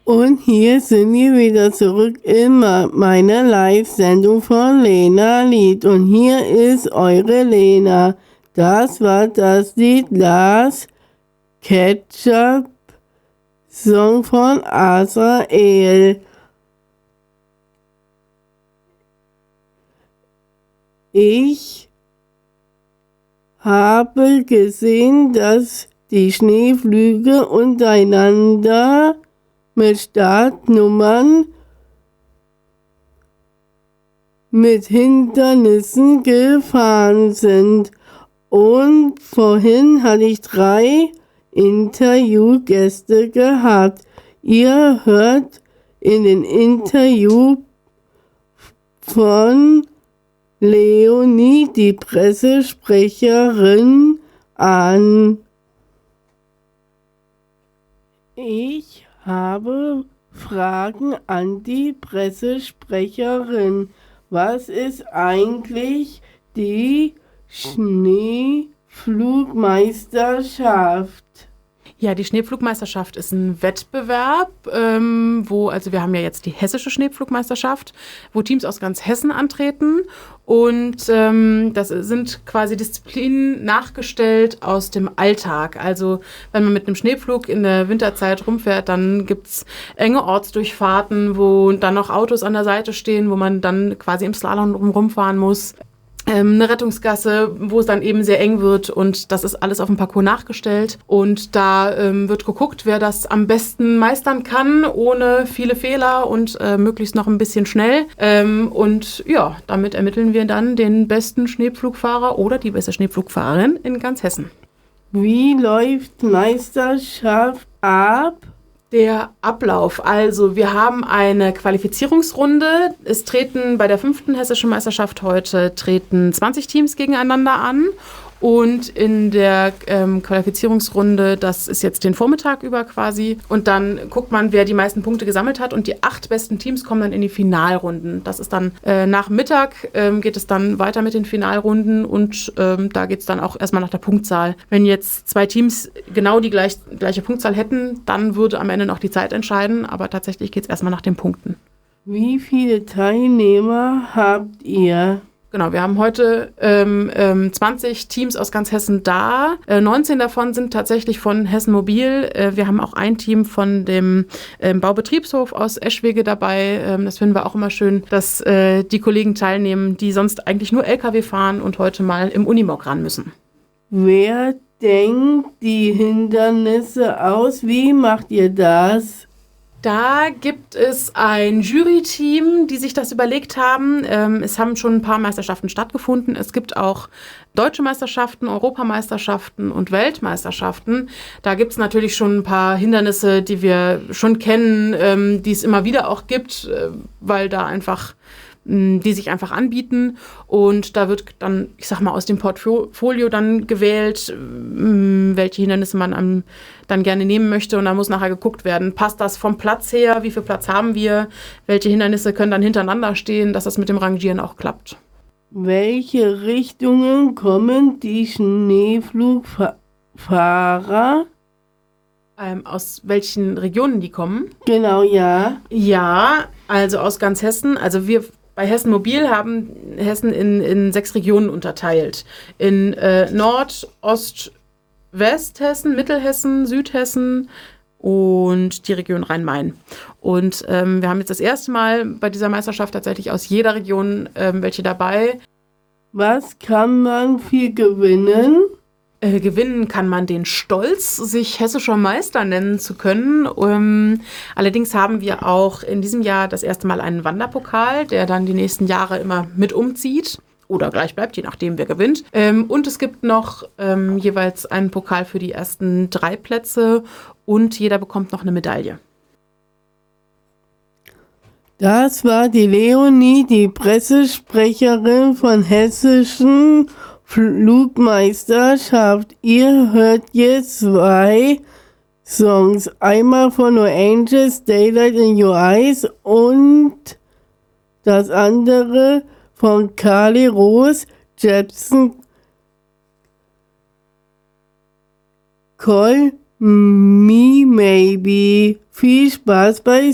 Und hier sind wir wieder zurück in meiner Live-Sendung von Lena Lied. Und hier ist eure Lena. Das war das Lied Last Ketchup Song von Azrael. Ich habe gesehen, dass die Schneeflüge untereinander mit Startnummern mit Hindernissen gefahren sind. Und vorhin hatte ich 3 Interviewgäste gehabt. Ihr hört in den Interview von Leonie, die Pressesprecherin, an. Ich habe Fragen an die Pressesprecherin. Was ist eigentlich die Schneeflugmeisterschaft? Ja, die Schneepflugmeisterschaft ist ein Wettbewerb, also wir haben ja jetzt die hessische Schneepflugmeisterschaft, wo Teams aus ganz Hessen antreten und das sind quasi Disziplinen nachgestellt aus dem Alltag. Also wenn man mit einem Schneepflug in der Winterzeit rumfährt, dann gibt's enge Ortsdurchfahrten, wo dann noch Autos an der Seite stehen, wo man dann quasi im Slalom rumfahren muss. Eine Rettungsgasse, wo es dann eben sehr eng wird und das ist alles auf dem Parcours nachgestellt und da wird geguckt, wer das am besten meistern kann, ohne viele Fehler und möglichst noch ein bisschen schnell und ja, damit ermitteln wir dann den besten Schneepflugfahrer oder die beste Schneepflugfahrerin in ganz Hessen. Wie läuft Meisterschaft ab? Der Ablauf. Also wir haben eine Qualifizierungsrunde. Es treten bei der 5. Hessischen Meisterschaft heute 20 Teams gegeneinander an. Und in der Qualifizierungsrunde, das ist jetzt den Vormittag über quasi. Und dann guckt man, wer die meisten Punkte gesammelt hat. Und die 8 besten Teams kommen dann in die Finalrunden. Das ist dann nach Mittag geht es dann weiter mit den Finalrunden. Und da geht es dann auch erstmal nach der Punktzahl. Wenn jetzt 2 Teams genau die gleiche Punktzahl hätten, dann würde am Ende noch die Zeit entscheiden. Aber tatsächlich geht es erstmal nach den Punkten. Wie viele Teilnehmer habt ihr? Genau, wir haben heute 20 Teams aus ganz Hessen da. 19 davon sind tatsächlich von Hessen Mobil. Wir haben auch ein Team von dem Baubetriebshof aus Eschwege dabei. Das finden wir auch immer schön, dass die Kollegen teilnehmen, die sonst eigentlich nur LKW fahren und heute mal im Unimog ran müssen. Wer denkt die Hindernisse aus? Wie macht ihr das? Da gibt es ein Jury-Team, die sich das überlegt haben. Es haben schon ein paar Meisterschaften stattgefunden. Es gibt auch deutsche Meisterschaften, Europameisterschaften und Weltmeisterschaften. Da gibt es natürlich schon ein paar Hindernisse, die wir schon kennen, die es immer wieder auch gibt, weil da einfach die sich einfach anbieten und da wird dann, ich sag mal, aus dem Portfolio dann gewählt, welche Hindernisse man dann gerne nehmen möchte und da muss nachher geguckt werden, passt das vom Platz her, wie viel Platz haben wir, welche Hindernisse können dann hintereinander stehen, dass das mit dem Rangieren auch klappt. Welche Richtungen kommen die Schneepflugfahrer? Aus welchen Regionen die kommen? Genau, ja. Ja, also aus ganz Hessen, also wir bei Hessen Mobil haben Hessen in 6 Regionen unterteilt. In Nord-, Ost-, Westhessen, Mittelhessen, Südhessen und die Region Rhein-Main. Und wir haben jetzt das erste Mal bei dieser Meisterschaft tatsächlich aus jeder Region welche dabei. Was kann man viel gewinnen? Gewinnen kann man den Stolz, sich hessischer Meister nennen zu können. Allerdings haben wir auch in diesem Jahr das erste Mal einen Wanderpokal, der dann die nächsten Jahre immer mit umzieht oder gleich bleibt, je nachdem wer gewinnt. Und es gibt noch jeweils einen Pokal für die ersten 3 Plätze und jeder bekommt noch eine Medaille. Das war die Leonie, die Pressesprecherin von Hessischen Flugmeisterschaft. Ihr hört jetzt 2 Songs. Einmal von No Angels, Daylight in Your Eyes und das andere von Carly Rose Jepsen, Call Me maybe. Viel Spaß bei